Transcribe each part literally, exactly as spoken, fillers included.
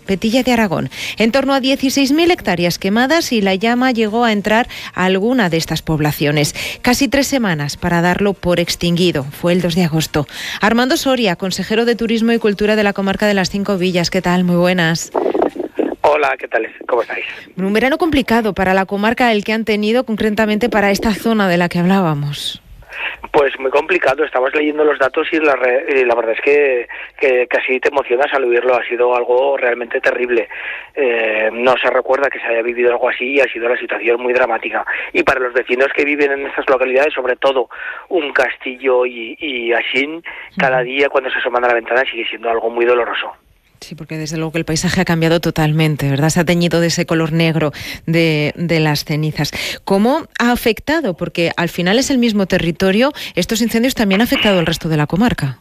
Petilla de Aragón. En torno a dieciséis mil hectáreas quemadas y la llama llegó a entrar a alguna de estas poblaciones. Casi tres semanas para darlo por extinguido. Fue el dos de agosto. Armando Soria, consejero de Turismo y Cultura de la comarca de las Cinco Villas. ¿Qué tal? Muy buenas. Hola, ¿qué tal? ¿Cómo estáis? Un verano complicado para la comarca, el que han tenido concretamente para esta zona de la que hablábamos. Pues muy complicado, estabas leyendo los datos y la, re, y la verdad es que, que casi te emocionas al oírlo, ha sido algo realmente terrible. Eh, no se recuerda que se haya vivido algo así y ha sido una situación muy dramática. Y para los vecinos que viven en estas localidades, sobre todo un Castillo y, y Asín, cada día cuando se asoman a la ventana sigue siendo algo muy doloroso. Sí, porque desde luego que el paisaje ha cambiado totalmente, ¿verdad? Se ha teñido de ese color negro de, de las cenizas. ¿Cómo ha afectado? Porque al final es el mismo territorio. Estos incendios también han afectado al resto de la comarca.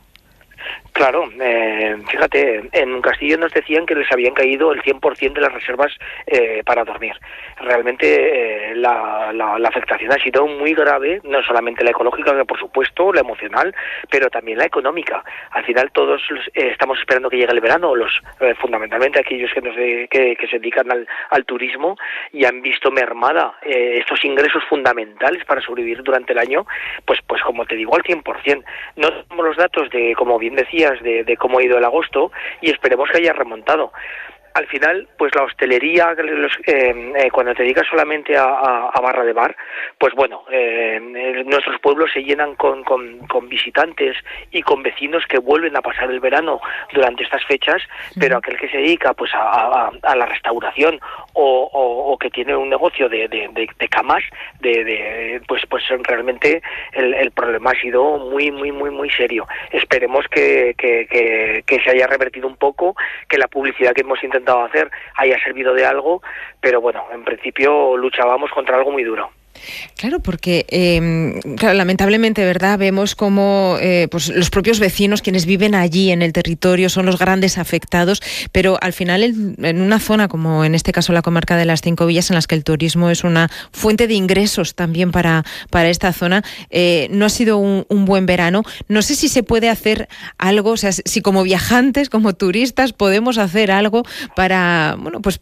Claro, eh, fíjate, en Castillo nos decían que les habían caído el cien por ciento de las reservas eh, para dormir. Realmente eh, la, la, la afectación ha sido muy grave, no solamente la ecológica, que por supuesto, la emocional, pero también la económica. Al final todos eh, estamos esperando que llegue el verano, los eh, fundamentalmente aquellos que, nos de, que, que se dedican al, al turismo y han visto mermada eh, estos ingresos fundamentales para sobrevivir durante el año, pues, pues como te digo, al cien por ciento. No tenemos los datos de, como bien decía, De, de cómo ha ido el agosto y esperemos que haya remontado. Al final, pues la hostelería, los, eh, eh, cuando te dedicas solamente a, a, a barra de bar, pues bueno, eh, nuestros pueblos se llenan con, con, con visitantes y con vecinos que vuelven a pasar el verano durante estas fechas, pero aquel que se dedica pues a, a, a la restauración o, o, o que tiene un negocio de, de, de, de camas, de, de, pues pues realmente el, el problema ha sido muy, muy, muy, muy serio. Esperemos que, que, que, que se haya revertido un poco, que la publicidad que hemos intentado hacer haya servido de algo, pero bueno, en principio luchábamos contra algo muy duro. Claro, porque eh, claro, lamentablemente, ¿verdad? Vemos como eh, pues los propios vecinos, quienes viven allí en el territorio, son los grandes afectados, pero al final en, en una zona como en este caso la comarca de las Cinco Villas, en las que el turismo es una fuente de ingresos también para, para esta zona, eh, no ha sido un, un buen verano. No sé si se puede hacer algo, o sea, si como viajantes, como turistas, podemos hacer algo para, bueno, pues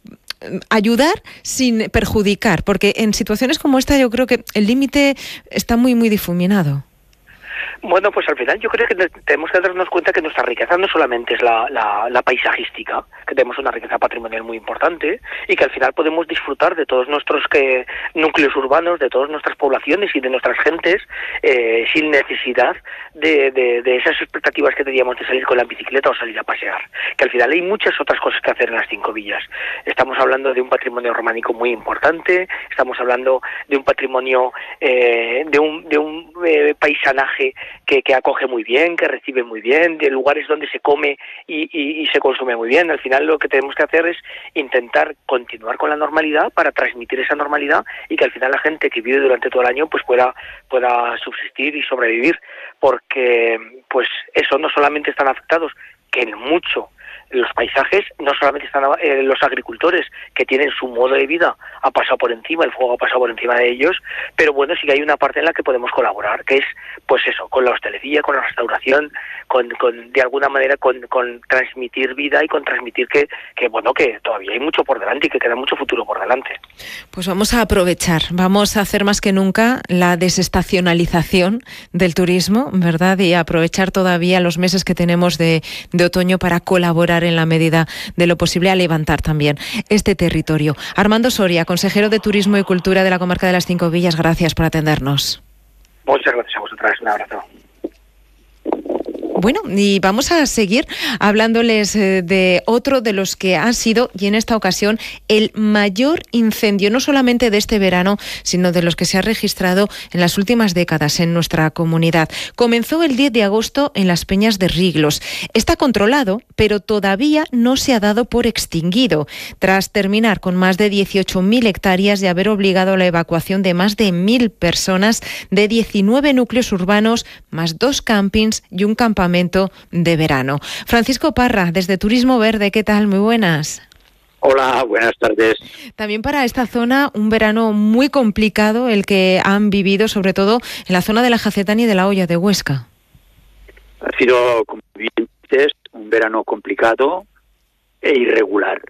ayudar sin perjudicar, porque en situaciones como esta yo creo que el límite está muy, muy difuminado. Bueno, pues al final yo creo que tenemos que darnos cuenta que nuestra riqueza no solamente es la, la, la paisajística, que tenemos una riqueza patrimonial muy importante y que al final podemos disfrutar de todos nuestros que, núcleos urbanos, de todas nuestras poblaciones y de nuestras gentes eh, sin necesidad de, de, de esas expectativas que teníamos de salir con la bicicleta o salir a pasear. Que al final hay muchas otras cosas que hacer en las Cinco Villas. Estamos hablando de un patrimonio románico muy importante, estamos hablando de un patrimonio, eh, de un, de un eh, paisanaje Que, que acoge muy bien, que recibe muy bien, de lugares donde se come y, y, y se consume muy bien. Al final lo que tenemos que hacer es intentar continuar con la normalidad para transmitir esa normalidad y que al final la gente que vive durante todo el año pues pueda, pueda subsistir y sobrevivir, porque pues eso, no solamente están afectados, que en mucho los paisajes, no solamente están eh, los agricultores que tienen su modo de vida, ha pasado por encima, el fuego ha pasado por encima de ellos, pero bueno, sí que hay una parte en la que podemos colaborar, que es pues eso, con la hostelería, con la restauración, con, con de alguna manera con, con transmitir vida y con transmitir que, que bueno, que todavía hay mucho por delante y que queda mucho futuro por delante. Pues vamos a aprovechar, vamos a hacer más que nunca la desestacionalización del turismo, ¿verdad? Y aprovechar todavía los meses que tenemos de, de otoño para colaborar en la medida de lo posible a levantar también este territorio. Armando Soria, consejero de Turismo y Cultura de la comarca de las Cinco Villas, gracias por atendernos. Muchas gracias a vosotras, un abrazo. Bueno, y vamos a seguir hablándoles de otro de los que ha sido, y en esta ocasión, el mayor incendio, no solamente de este verano, sino de los que se ha registrado en las últimas décadas en nuestra comunidad. Comenzó el diez de agosto en las Peñas de Riglos. Está controlado, pero todavía no se ha dado por extinguido, tras terminar con más de dieciocho mil hectáreas y haber obligado a la evacuación de más de mil personas de diecinueve núcleos urbanos, más dos campings y un campamento de verano. Francisco Parra, desde Turismo Verde, ¿qué tal? Muy buenas. Hola, buenas tardes. También para esta zona un verano muy complicado el que han vivido, sobre todo en la zona de la Jacetán y de la Hoya de Huesca. Ha sido, como bien dices, un verano complicado e irregular.